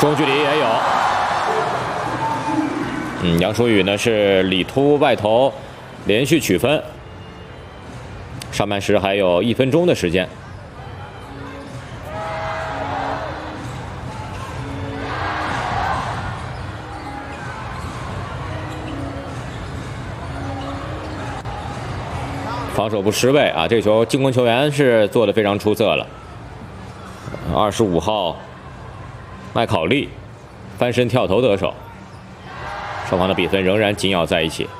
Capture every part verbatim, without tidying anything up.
中距离也有。嗯，杨舒宇呢是里突外投，连续取分。上半时还有一分钟的时间。 防守不失位啊！这球进攻球员是做得非常出色了。二十五号麦考利翻身跳投得手，双方的比分仍然紧咬在一起。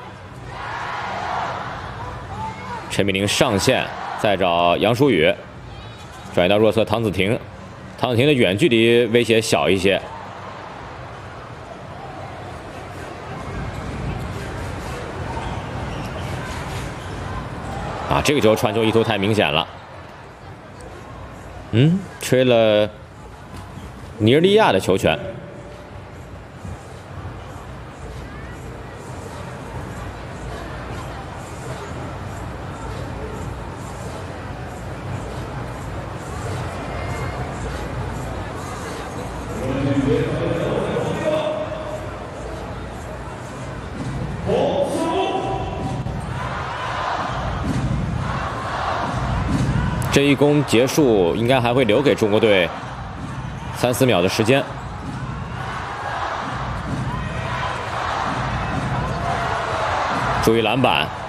陈敏玲上线，再找杨舒宇，转移到弱侧唐子婷，唐子婷的远距离威胁小一些。 啊，这个球传球意图太明显了。嗯，吹了尼日利亚的球权。这一攻结束，应该还会留给中国队三四秒的时间。注意篮板。